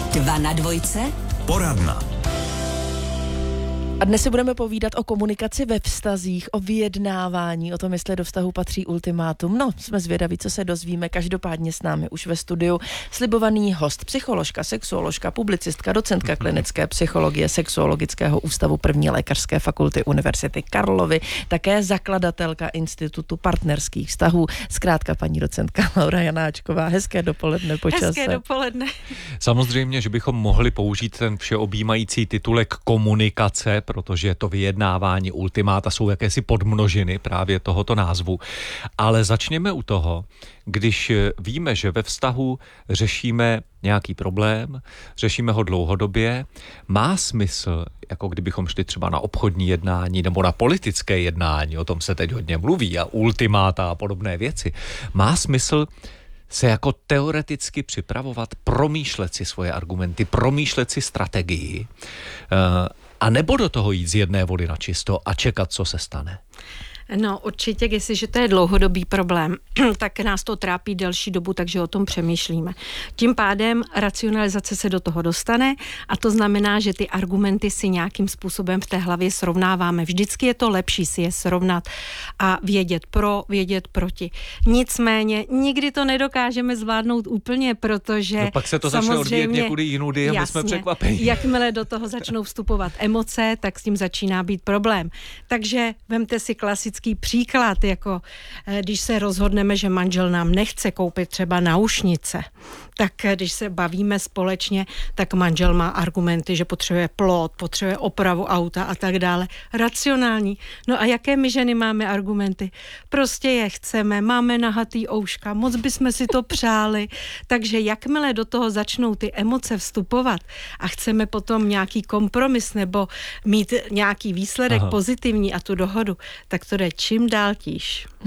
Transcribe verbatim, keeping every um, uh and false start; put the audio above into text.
Dva na dvojce. Poradna. A dnes si budeme povídat o komunikaci ve vztazích, o vyjednávání, o tom, jestli do vztahu patří ultimátum. No, jsme zvědaví, co se dozvíme. Každopádně s námi už ve studiu slibovaný host, psycholožka, sexuoložka, publicistka, docentka klinické psychologie Sexuologického ústavu první lékařské fakulty Univerzity Karlovy, také zakladatelka Institutu partnerských vztahů, zkrátka paní docentka Laura Janáčková. Hezké dopoledne počase. Hezké dopoledne. Samozřejmě, že bychom mohli použít ten všeobjímající titulek komunikace, protože to vyjednávání, ultimáta jsou jakési podmnožiny právě tohoto názvu. Ale začněme u toho, když víme, že ve vztahu řešíme nějaký problém, řešíme ho dlouhodobě, má smysl, jako kdybychom šli třeba na obchodní jednání nebo na politické jednání, o tom se teď hodně mluví, a ultimáta a podobné věci, má smysl se jako teoreticky připravovat, promýšlet si svoje argumenty, promýšlet si strategii, a nebo do toho jít z jedné vody na čisto a čekat, co se stane? No určitě, jestliže to je dlouhodobý problém, tak nás to trápí delší dobu, takže o tom přemýšlíme. Tím pádem racionalizace se do toho dostane a to znamená, že ty argumenty si nějakým způsobem v té hlavě srovnáváme. Vždycky je to lepší si je srovnat a vědět pro, vědět proti. Nicméně nikdy to nedokážeme zvládnout úplně, protože no pak se to začne odvíjet někudy jinudy a my jsme překvapení. Jakmile do toho začnou vstupovat emoce, tak s tím začíná být problém. Takže vemte si klasický příklad, jako když se rozhodneme, že manžel nám nechce koupit třeba náušnice, tak když se bavíme společně, tak manžel má argumenty, že potřebuje plot, potřebuje opravu auta a tak dále. Racionální. No a jaké my ženy máme argumenty? Prostě je chceme, máme nahatý ouška, moc bychom si to přáli. Takže jakmile do toho začnou ty emoce vstupovat a chceme potom nějaký kompromis nebo mít nějaký výsledek Aha. pozitivní a tu dohodu, tak to jde čím dál tíž.